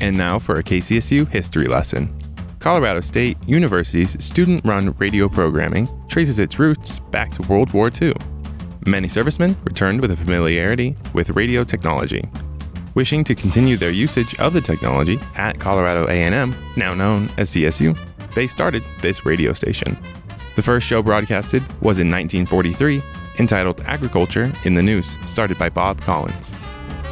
And now for a KCSU history lesson. Colorado State University's student-run radio programming traces its roots back to World War II. Many servicemen returned with a familiarity with radio technology. Wishing to continue their usage of the technology at Colorado A&M, now known as CSU, they started this radio station. The first show broadcasted was in 1943, entitled Agriculture in the News, started by Bob Collins.